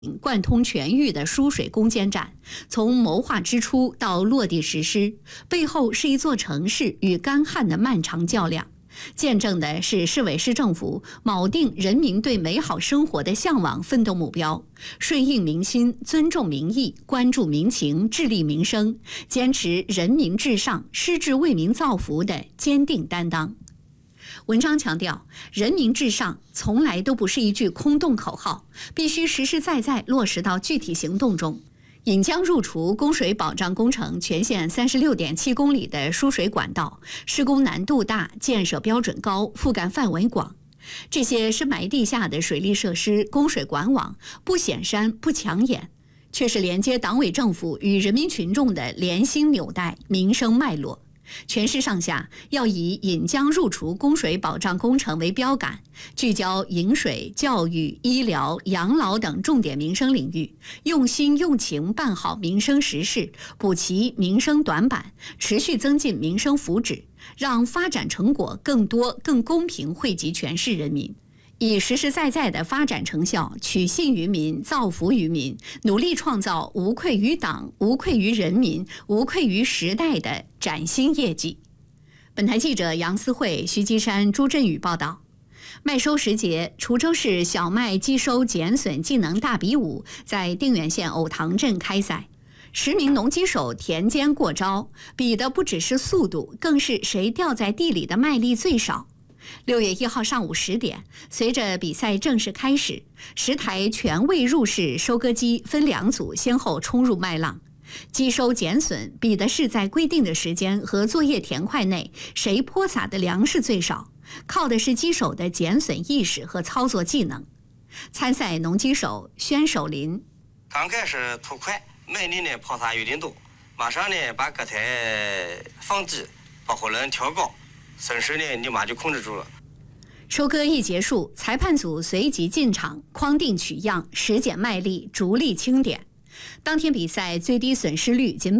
贯通全域的输水攻坚战，从谋划之初到落地实施，背后是一座城市与干旱的漫长较量，见证的是市委市政府铆定人民对美好生活的向往奋斗目标，顺应民心，尊重民意，关注民情，致力民生，坚持人民至上，矢志为民造福的坚定担当。文章强调，人民至上从来都不是一句空洞口号，必须实实在在落实到具体行动中。引江入滁供水保障工程全线36.7公里的输水管道，施工难度大，建设标准高，覆盖范围广。这些深埋地下的水利设施、供水管网，不显山不抢眼，却是连接党委政府与人民群众的连心纽带、民生脉络。全市上下要以引江入滁供水保障工程为标杆，聚焦饮水、教育、医疗、养老等重点民生领域，用心用情办好民生实事，补齐民生短板，持续增进民生福祉，让发展成果更多、更公平惠及全市人民。以实实在在的发展成效取信于民、造福于民，努力创造无愧于党、无愧于人民、无愧于时代的崭新业绩。本台记者杨思慧、徐基山、朱振宇报道。麦收时节，滁州市小麦机收减损技能大比武在定远县藕塘镇开赛。10名农机手田间过招，比的不只是速度，更是谁掉在地里的麦粒最少。6月1号上午10点，随着比赛正式开始，10台全未入市收割机分2组先后冲入麦浪。机收减损比的是在规定的时间和作业田块内谁播撒的粮食最少，靠的是机手的减损意识和操作技能。参赛农机手宣守林： 刚开始图快，麦粒呢抛洒有点多，马上呢把各台放低，把火轮调高，损失呢立马就控制住了。 收割一结束，裁判组随即进场框定取样，实检麦粒，逐粒清点。当天比赛最低损失率仅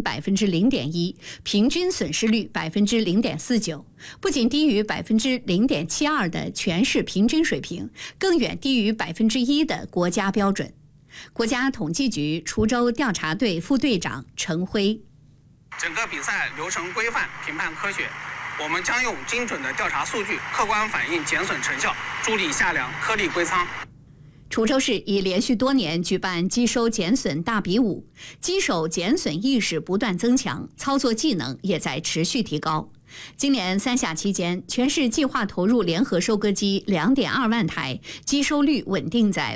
0.1%， 平均损失率 0.49%， 不仅低于 0.72% 的全市平均水平，更远低于 1% 的国家标准。国家统计局滁州调查队副队长陈辉： 整个比赛流程规范，评判科学，我们将用精准的调查数据，客观反映减损成效，助力下粮，颗粒归仓。 滁州市已连续多年举办机收减损大比武，机手减损意识不断增强，操作技能也在持续提高。今年3夏期间，全市计划投入联合收割机2.2万台，机收率稳定在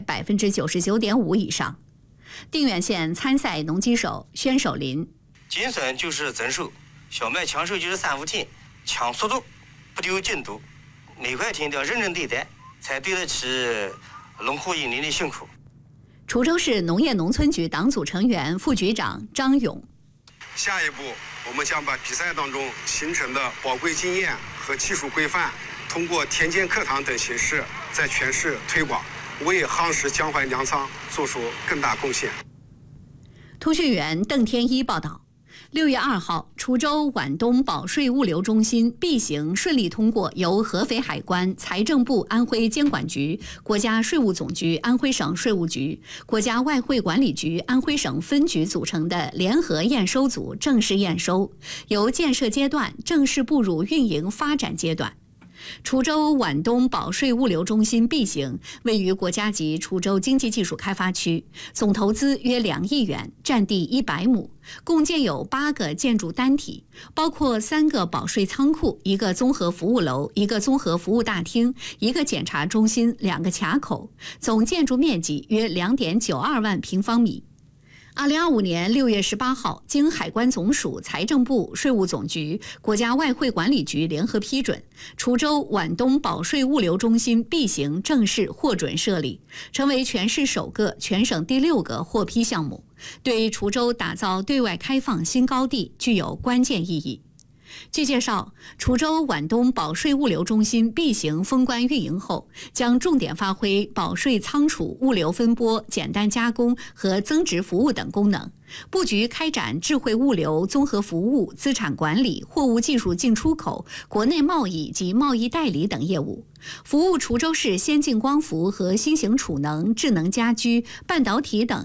99.5% 以上。定远县参赛农机手宣守林： 减损就是增收，小麦抢收就是3伏天，抢速度，不丢进度，每块田都要认真对待，才对得起农户1年的辛苦。 滁州市农业农村局党组成员、副局长张勇： 下一步，我们将把比赛当中形成的宝贵经验和技术规范，通过田间课堂等形式，在全市推广，为夯实江淮粮仓做出更大贡献。 通讯员邓天一报道。6月2号，滁州皖东保税物流中心 B 型顺利通过由合肥海关、财政部安徽监管局、国家税务总局安徽省税务局、国家外汇管理局安徽省分局组成的联合验收组正式验收，由建设阶段正式步入运营发展阶段。滁州皖东保税物流中心 B 型位于国家级滁州经济技术开发区，总投资约2亿元，占地100亩，共建有8个建筑单体，包括3个保税仓库、1个综合服务楼、1个综合服务大厅、1个检查中心、2个卡口，总建筑面积约2.92万平方米。2025年6月18号，经海关总署、财政部、税务总局、国家外汇管理局联合批准，滁州皖东保税物流中心 B 型正式获准设立，成为全市首个、全省第6个获批项目，对滁州打造对外开放新高地具有关键意义。 据介绍，滁州皖东保税物流中心 B 型封关运营后，将重点发挥保税仓储、物流分拨、简单加工和增值服务等功能，布局开展智慧物流、综合服务、资产管理、货物技术进出口、国内贸易及贸易代理等业务，服务滁州市先进光伏和新型储能、智能家居、半导体等